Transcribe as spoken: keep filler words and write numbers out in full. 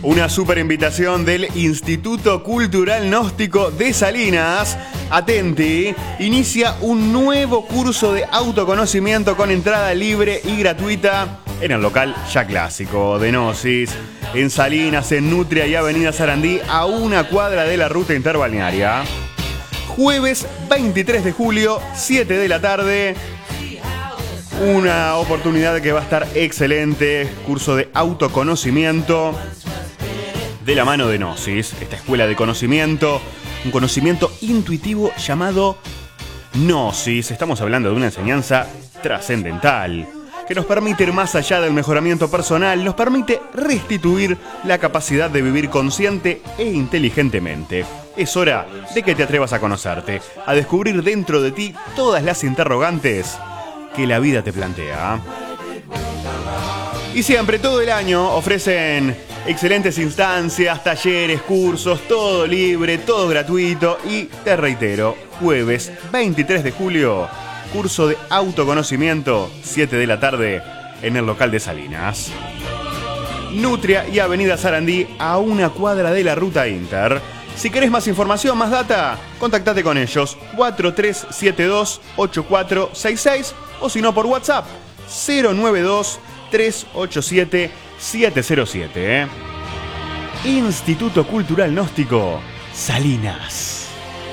Una super invitación del Instituto Cultural Gnóstico de Salinas. Atenti, inicia un nuevo curso de autoconocimiento con entrada libre y gratuita en el local ya clásico de Gnosis, en Salinas, en Nutria y Avenida Sarandí, a una cuadra de la ruta interbalnearia. Jueves veintitrés de julio, siete de la tarde. Una oportunidad que va a estar excelente. Curso de autoconocimiento de la mano de Gnosis, esta escuela de conocimiento, un conocimiento intuitivo llamado Gnosis. Estamos hablando de una enseñanza trascendental que nos permite ir más allá del mejoramiento personal, nos permite restituir la capacidad de vivir consciente e inteligentemente. Es hora de que te atrevas a conocerte, a descubrir dentro de ti todas las interrogantes que la vida te plantea. Y siempre, todo el año, ofrecen excelentes instancias, talleres, cursos, todo libre, todo gratuito. Y te reitero, jueves veintitrés de julio, curso de autoconocimiento, siete de la tarde, en el local de Salinas. Nutria y Avenida Sarandí, a una cuadra de la ruta Inter. Si querés más información, más data, contactate con ellos, cuatro tres siete dos, ocho cuatro seis seis, o si no por WhatsApp, cero nueve dos, tres ocho siete, siete cero siete. ¿eh? Instituto Cultural Gnóstico Salinas.